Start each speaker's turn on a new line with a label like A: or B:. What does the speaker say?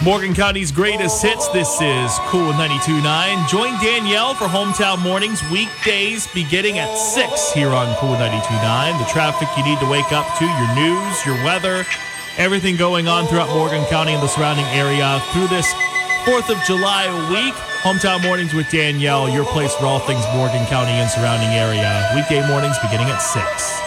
A: Morgan County's greatest hits. This is Cool 92.9. Join Danielle for Hometown Mornings weekdays beginning at 6 here on Cool 92.9. The traffic you need to wake up to, your news, your weather, everything going on throughout Morgan County and the surrounding area through this 4th of July week. Hometown Mornings with Danielle, your place for all things Morgan County and surrounding area. Weekday mornings beginning at 6.